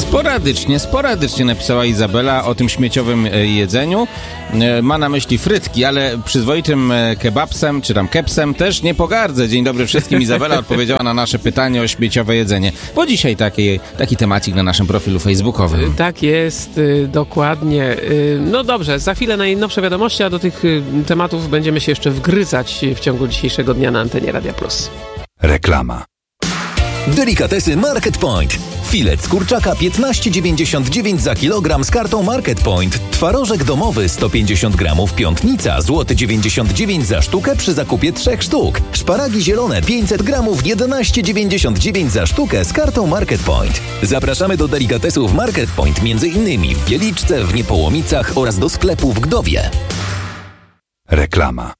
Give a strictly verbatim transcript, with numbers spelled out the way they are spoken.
Sporadycznie, sporadycznie napisała Izabela o tym śmieciowym jedzeniu. Ma na myśli frytki, ale przyzwoitym kebabsem, czy tam kepsem też nie pogardzę. Dzień dobry wszystkim. Izabela odpowiedziała na nasze pytanie o śmieciowe jedzenie. Bo dzisiaj taki, taki temacik na naszym profilu facebookowym. Tak jest, dokładnie. No dobrze, za chwilę najnowsze wiadomości, a do tych tematów będziemy się jeszcze wgryzać w ciągu dzisiejszego dnia na antenie Radia Plus. Reklama. Delikatesy Market Point. Filet z kurczaka piętnaście dziewięćdziesiąt dziewięć za kilogram z kartą Market Point. Twarożek domowy sto pięćdziesiąt gramów piątnica, złoty dziewięćdziesiąt dziewięć za sztukę przy zakupie trzech sztuk. Szparagi zielone pięćset gramów, jedenaście dziewięćdziesiąt dziewięć za sztukę z kartą Market Point. Zapraszamy do delikatesów Market Point, między innymi w Wieliczce, w Niepołomicach oraz do sklepu w Gdowie. Reklama.